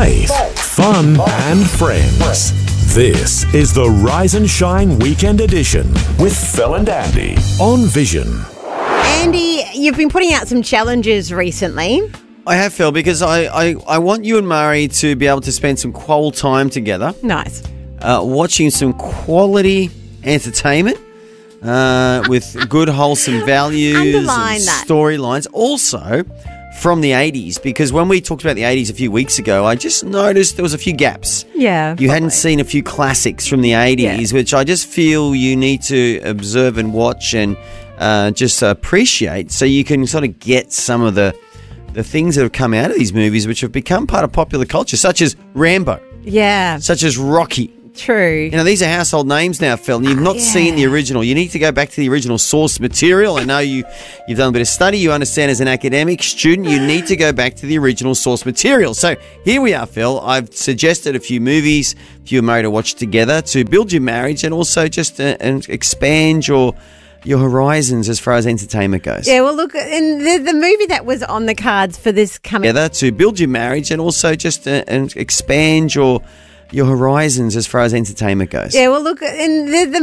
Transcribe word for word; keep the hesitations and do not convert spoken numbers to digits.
Faith, fun and friends. This is the Rise and Shine Weekend Edition with Phil and Andy on Vision. Andy, you've been putting out some challenges recently. I have, Phil, because I, I, I want you and Murray to be able to spend some qual time together. Nice. Uh, watching some quality entertainment uh, with good, wholesome values Underline and that. storylines. Also from the eighties, because when we talked about the eighties a few weeks ago, I just noticed there was a few gaps. Yeah. You probably. hadn't seen a few classics from the eighties, Yeah. which I just feel you need to observe and watch and uh, just appreciate so you can sort of get some of the the things that have come out of these movies which have become part of popular culture, such as Rambo, Yeah, such as Rocky. true. You know, these are household names now, Phil, and you've not yeah. seen the original. You need to go back to the original source material. I know you, you've done a bit of study. You understand as an academic student, you need to go back to the original source material. So here we are, Phil. I've suggested a few movies for you and Murray to watch together to build your marriage and also just uh, and expand your your horizons as far as entertainment goes. Yeah, well, look, and the, the movie that was on the cards for this coming... Together to build your marriage and also just uh, and expand your your horizons as far as entertainment goes. Yeah, well, look, and the, the